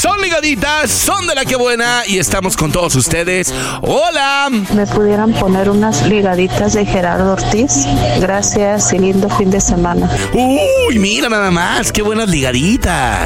Son ligaditas, son de la que buena y estamos con todos ustedes. ¡Hola! ¿Me pudieran poner unas ligaditas de Gerardo Ortiz? Gracias y lindo fin de semana. Uy, mira nada más, qué buenas ligaditas.